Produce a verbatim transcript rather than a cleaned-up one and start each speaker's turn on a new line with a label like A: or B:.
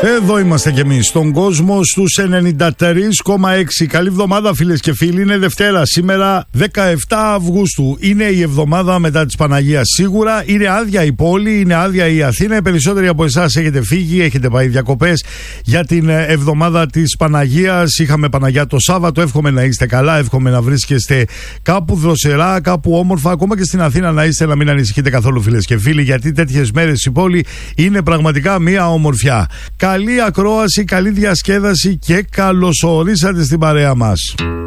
A: Εδώ είμαστε κι εμείς στον κόσμο στους ενενήντα τρία κόμμα έξι. Καλή εβδομάδα φίλες και φίλοι. Είναι Δευτέρα σήμερα δεκαεφτά Αυγούστου. Είναι η εβδομάδα μετά της Παναγίας σίγουρα. Είναι άδεια η πόλη, είναι άδεια η Αθήνα. Οι περισσότεροι από εσάς έχετε φύγει, έχετε πάει διακοπές για την εβδομάδα της Παναγίας. Είχαμε Παναγιά το Σάββατο. Εύχομαι να είστε καλά, εύχομαι να βρίσκεστε κάπου δροσερά, κάπου όμορφα. Ακόμα και στην Αθήνα να είστε, να μην ανησυχείτε καθόλου φίλες και φίλοι, γιατί τέτοιες μέρες η πόλη είναι πραγματικά μία ομορφιά. Καλή ακρόαση, καλή διασκέδαση και καλωσορίσατε στην παρέα μας.